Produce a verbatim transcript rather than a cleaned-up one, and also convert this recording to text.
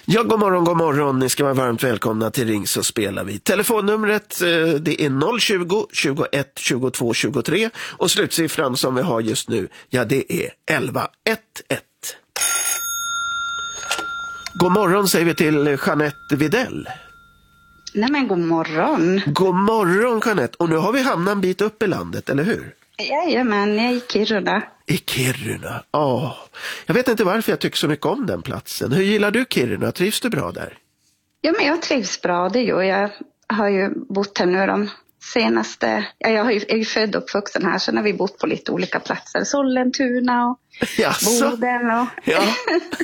Ja, god morgon, god morgon. Ni ska vara varmt välkomna till Ring så spelar vi. Telefonnumret det är noll tjugo, tjugoett, tjugotvå, tjugotre och slutsiffran som vi har just nu, ja det är elva elva. God morgon säger vi till Jeanette Videll. Nej men god morgon. God morgon Jeanette. Och nu har vi hamnat en bit upp i landet, eller hur? Jajamän, jag är i Kiruna. I Kiruna, ja. Oh. Jag vet inte varför jag tycker så mycket om den platsen. Hur gillar du Kiruna? Trivs du bra där? Ja men jag trivs bra, det gör jag. Jag har ju bott här nu de senaste... Ja, jag, har ju, jag är ju född och uppvuxen här, så har vi bott på lite olika platser. Sollentuna och Jaså? Boden och... Ja.